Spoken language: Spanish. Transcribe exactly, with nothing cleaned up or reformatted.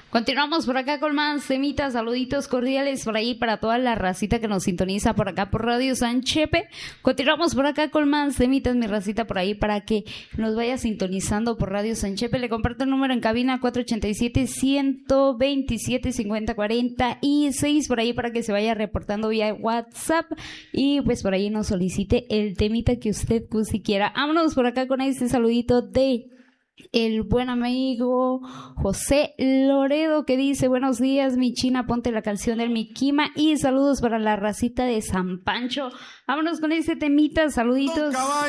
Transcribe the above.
Continuamos por acá con más temitas, saluditos cordiales por ahí para toda la racita que nos sintoniza por acá por Radio San Chepe. Continuamos por acá con más temitas, mi racita, por ahí para que nos vaya sintonizando por Radio San Chepe. Le comparto el número en cabina cuatro ochenta y siete, ciento veintisiete, cincuenta cuarenta y seis por ahí para que se vaya reportando vía WhatsApp y pues por ahí nos solicite el temita que usted pues, si quiera. Vámonos por acá con este saludito de el buen amigo José Loredo, que dice: buenos días mi china, ponte la canción del Mikima y saludos para la racita de San Pancho. Vámonos con este temita, saluditos.